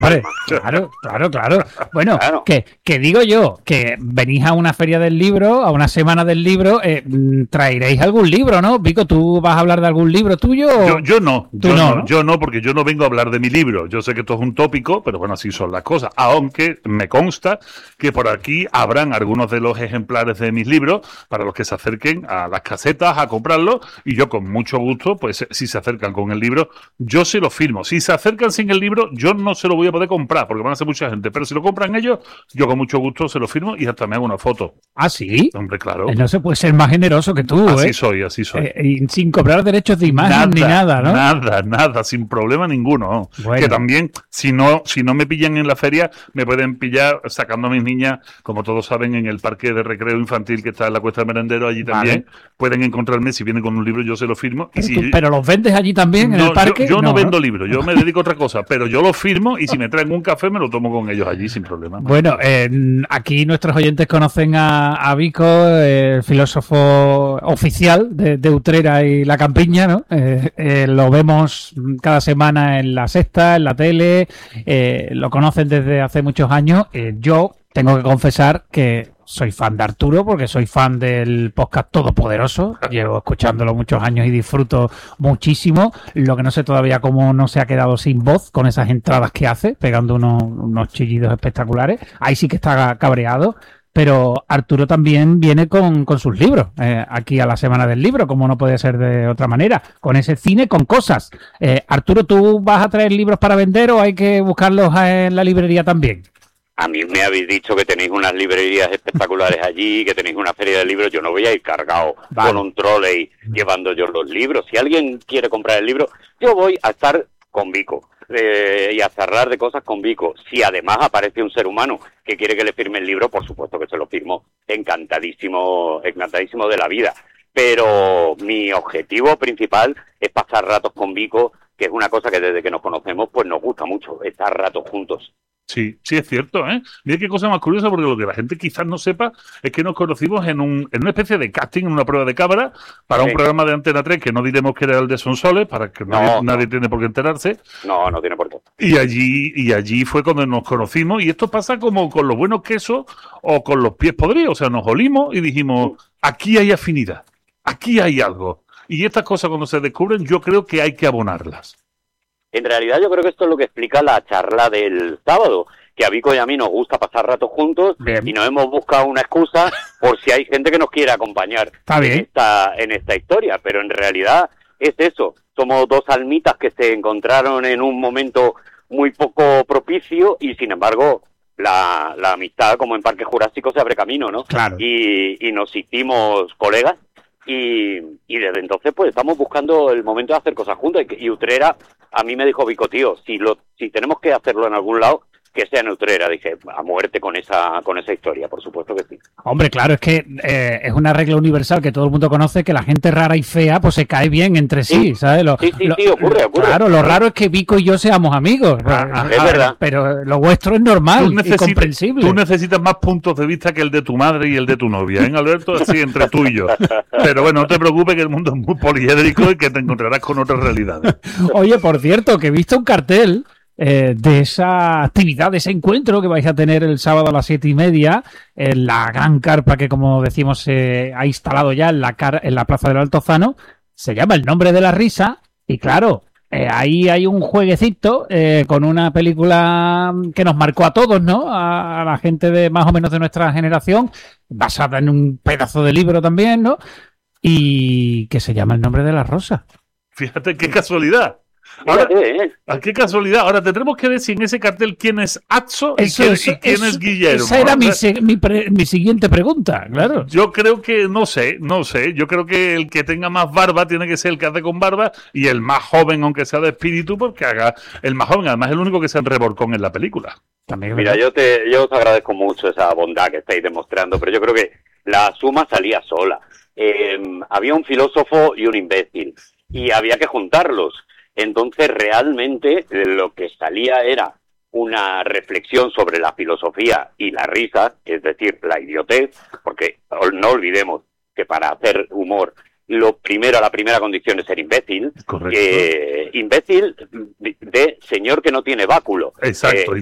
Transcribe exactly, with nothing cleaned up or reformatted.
Vale, claro, claro, claro. Bueno, claro. Que, que digo yo, que venís a una feria del libro, a una semana del libro, eh, traeréis algún libro, ¿no? Vico, ¿tú vas a hablar de algún libro tuyo? Yo, yo no, yo no, no, no, yo no, porque yo no vengo a hablar de mi libro. Yo sé que esto es un tópico, pero bueno, así son las cosas. Aunque me consta que por aquí habrán algunos de los ejemplares de mis libros para los que se acerquen a las casetas a comprarlos, y yo con mucho gusto, pues si se acercan con el libro, yo se lo firmo. Si se acercan sin el libro, yo no se lo voy a poder comprar, porque van a ser mucha gente, pero si lo compran ellos, yo con mucho gusto se lo firmo y hasta me hago una foto. ¿Ah, sí? Hombre, claro. No se puede ser más generoso que tú, así ¿eh? soy, así soy. Eh, y sin cobrar derechos de imagen nada, ni nada, ¿no? Nada, nada, sin problema ninguno. Bueno. Que también, si no, si no me pillan en la feria, me pueden pillar sacando a mis niñas, como todos saben, en el parque de recreo infantil que está en la Cuesta de Merendero, allí también. Vale. Pueden encontrarme, si vienen con un libro, yo se lo firmo. ¿Pero, y si, tú, ¿pero los vendes allí también, no, en el parque? Yo, yo no, no vendo ¿no? libros, yo me dedico a otra cosa, pero yo lo firmo y si me traen un café me lo tomo con ellos allí sin problema. Bueno, eh, aquí nuestros oyentes conocen a, a Vico, el filósofo oficial de, de Utrera y La Campiña, ¿no? Eh, eh, lo vemos cada semana en La Sexta, en la tele, eh, lo conocen desde hace muchos años. Eh, yo tengo que confesar que soy fan de Arturo porque soy fan del podcast Todopoderoso. Llevo escuchándolo muchos años y disfruto muchísimo. Lo que no sé todavía cómo no se ha quedado sin voz con esas entradas que hace, pegando unos, unos chillidos espectaculares. Ahí sí que está cabreado. Pero Arturo también viene con, con sus libros, eh, aquí a la Semana del Libro, como no puede ser de otra manera, con ese cine con cosas. Eh, Arturo, ¿tú vas a traer libros para vender o hay que buscarlos en la librería también? A mí me habéis dicho que tenéis unas librerías espectaculares allí, que tenéis una feria de libros. Yo no voy a ir cargado vale. con un trolley llevando yo los libros. Si alguien quiere comprar el libro, yo voy a estar con Vico eh, y a cerrar de cosas con Vico. Si además aparece un ser humano que quiere que le firme el libro, por supuesto que se lo firmo encantadísimo, encantadísimo de la vida. Pero mi objetivo principal es pasar ratos con Vico, que es una cosa que desde que nos conocemos pues nos gusta mucho, estar ratos juntos. Sí, sí es cierto, ¿eh? Mira qué cosa más curiosa, porque lo que la gente quizás no sepa es que nos conocimos en un en una especie de casting, en una prueba de cámara, para sí. un programa de Antena tres, que no diremos que era el de Sonsoles, para que no, nadie, no. nadie tiene por qué enterarse. No, no tiene por qué. Y allí, y allí fue cuando nos conocimos, y esto pasa como con los buenos quesos o con los pies podridos, o sea, nos olimos y dijimos, aquí hay afinidad, aquí hay algo. Y estas cosas cuando se descubren, yo creo que hay que abonarlas. En realidad yo creo que esto es lo que explica la charla del sábado, que a Vico y a mí nos gusta pasar ratos juntos. Bien. Y nos hemos buscado una excusa por si hay gente que nos quiere acompañar en esta, en esta historia, pero en realidad es eso, somos dos almitas que se encontraron en un momento muy poco propicio y sin embargo la, la amistad, como en Parque Jurásico, se abre camino, ¿no? Claro. Y, y nos hicimos colegas. Y, y desde entonces pues estamos buscando el momento de hacer cosas juntas y, y Utrera a mí me dijo Vico, tío, si lo si tenemos que hacerlo en algún lado, que sea en Utrera. Dije, a muerte con esa con esa historia, por supuesto que sí. Hombre, claro, es que eh, es una regla universal que todo el mundo conoce, que la gente rara y fea pues se cae bien entre sí, sí ¿sabes? Lo, sí, sí, lo, sí, ocurre, ocurre. Claro, lo raro es que Vico y yo seamos amigos. Ah, es verdad. Pero lo vuestro es normal y comprensible. Tú necesitas más puntos de vista que el de tu madre y el de tu novia, ¿eh, Alberto? Así, entre tú y yo. Pero bueno, no te preocupes, que el mundo es muy poliédrico y que te encontrarás con otras realidades. Oye, por cierto, que he visto un cartel Eh, de esa actividad, de ese encuentro que vais a tener el sábado a las siete y media en la gran carpa que, como decimos, se eh, ha instalado ya en la, car en la Plaza del Altozano. Se llama El Nombre de la Risa y claro, eh, ahí hay un jueguecito eh, con una película que nos marcó a todos, ¿no? A, a la gente de más o menos de nuestra generación, basada en un pedazo de libro también, ¿no? Y que se llama El Nombre de la Rosa. Fíjate qué casualidad. Ahora, ¿a qué casualidad? Ahora tendremos que decir en ese cartel quién es Atso y, eso, quién, eso, y quién eso, es Guillermo. Esa era mi, mi, pre, mi siguiente pregunta, claro. Yo creo que, no sé, no sé. Yo creo que el que tenga más barba tiene que ser el que hace con barba y el más joven, aunque sea de espíritu, porque haga el más joven. Además, es el único que se revolcón en la película. También, Mira, yo, te, yo os agradezco mucho esa bondad que estáis demostrando, pero yo creo que la suma salía sola. Eh, había un filósofo y un imbécil y había que juntarlos. Entonces, realmente, lo que salía era una reflexión sobre la filosofía y la risa, es decir, la idiotez, porque no olvidemos que para hacer humor lo primero, la primera condición es ser imbécil. Correcto. Eh, imbécil de señor que no tiene báculo. Exacto. Eh,